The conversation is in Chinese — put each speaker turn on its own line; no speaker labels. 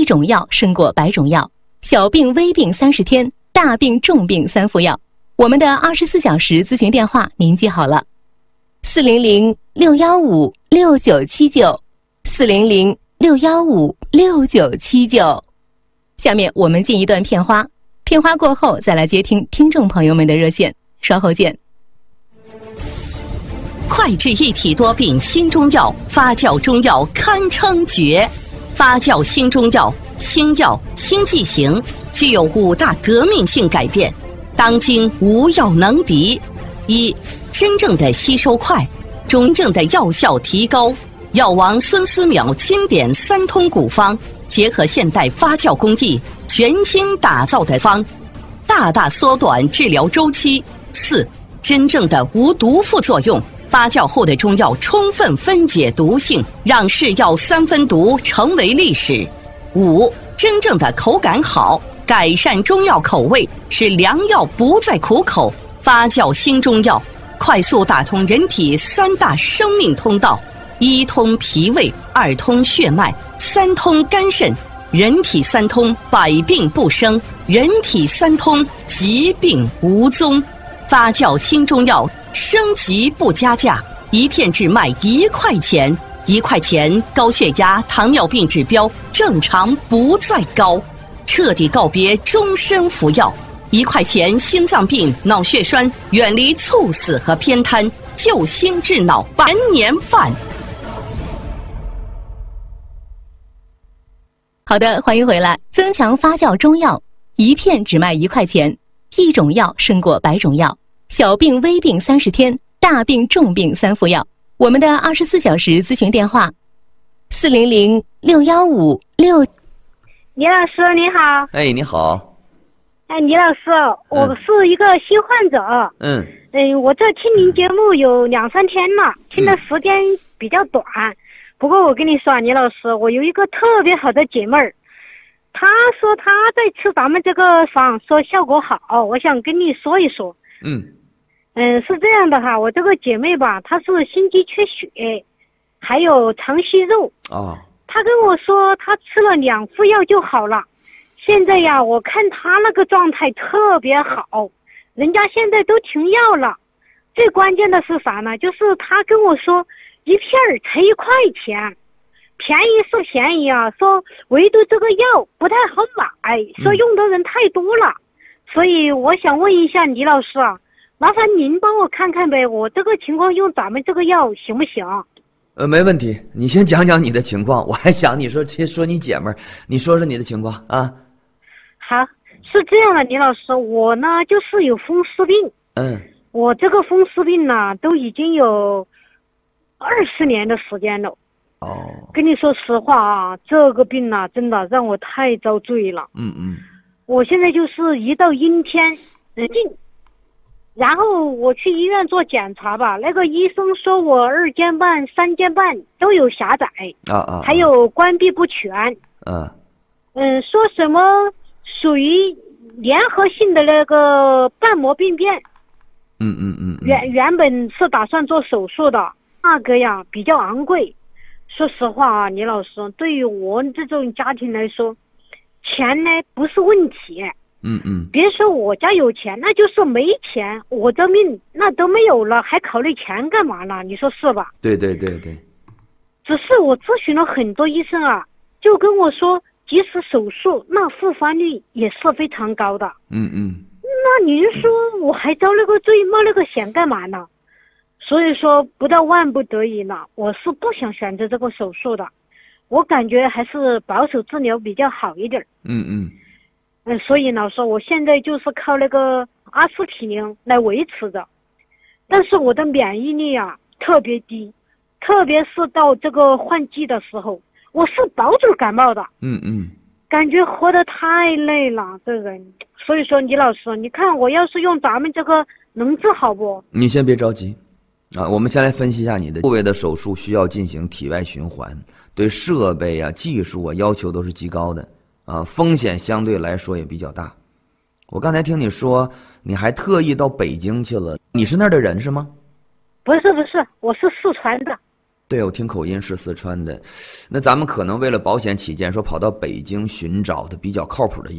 种药胜过100种药，小病微病30天，大病重病3副药。我们的24小时咨询电话您记好了，400-615-6979，400-615-6979。下面我们进一段片花，片花过后再来接听听众朋友们的热线，稍后见。
快治一体多病新中药，发酵中药堪称绝。发酵新中药，新药新剂型，具有5大革命性改变，当今无药能敌。一、真正的吸收快，真正的药效提高。药王孙思邈经典3通古方，结合现代发酵工艺，全新打造的方，大大缩短治疗周期。4、真正的无毒副作用。发酵后的中药充分分解毒性，让是药3分毒成为历史。5、真正的口感好，改善中药口味，使良药不再苦口。发酵新中药，快速打通人体3大生命通道：1通脾胃，2通血脉，3通肝肾。人体3通，百病不生；人体3通，疾病无踪。发酵新中药，升级不加价，一片只卖1块钱，1块钱高血压、糖尿病指标正常不再高，彻底告别终身服药。1块钱心脏病、脑血栓远离猝死和偏瘫，救心治脑半年饭。
好的，欢迎回来。增强发酵中药，一片只卖1块钱，一种药胜过100种药，小病微病30天，大病重病3副药。我们的24小时咨询电话：400-615-6。
李老师你好。
哎，你好。
哎，李老师，我是一个新患者。我这听您节目有2、3天了，听的时间比较短。不过我跟你说，李老师，我有一个特别好的姐妹儿，她说她在吃咱们这个方，说效果好，我想跟你说一说。是这样的哈，我这个姐妹吧，她是心肌缺血，还有肠息肉。她跟我说她吃了2副药就好了。现在呀，我看她那个状态特别好，人家现在都停药了。最关键的是啥呢？就是她跟我说一片才1块钱，便宜是便宜啊，说唯独这个药不太好买，说用的人太多了。所以我想问一下李老师啊，麻烦您帮我看看呗，我这个情况用咱们这个药行不行？
没问题，你先讲讲你的情况，我还想你说你姐们儿，你说说你的情况啊。
好，是这样的，李老师，我呢就是有风湿病。我这个风湿病呢都已经有20年的时间了。跟你说实话啊，这个病呢真的让我太遭罪了。我现在就是一到阴天然后我去医院做检查吧，那个医生说我2尖瓣、3尖瓣都有狭窄，还有关闭不全。说什么属于联合性的那个瓣膜病变。原本是打算做手术的，那个呀比较昂贵。说实话啊，李老师，对于我这种家庭来说，钱呢不是问题。别说我家有钱，那就是没钱，我的命那都没有了，还考虑钱干嘛呢？你说是吧？
对。
只是我咨询了很多医生啊，就跟我说，即使手术，那复发率也是非常高的。那您说我还遭那个罪，冒那个险干嘛呢？所以说不到万不得已呢，我是不想选择这个手术的。我感觉还是保守治疗比较好一点。所以呢，说我现在就是靠那个阿司匹林来维持着，但是我的免疫力啊特别低，特别是到这个换季的时候，我是保准感冒的。感觉活得太累了，这人。所以说李老师，你看我要是用咱们这个能治好不？
你先别着急我们先来分析一下你的部位的手术需要进行体外循环，对设备啊、技术啊要求都是极高的风险相对来说也比较大。我刚才听你说你还特意到北京去了，你是那儿的人是吗？
不是，我是四川的。
对，我听口音是四川的。那咱们可能为了保险起见，说跑到北京寻找的比较靠谱的医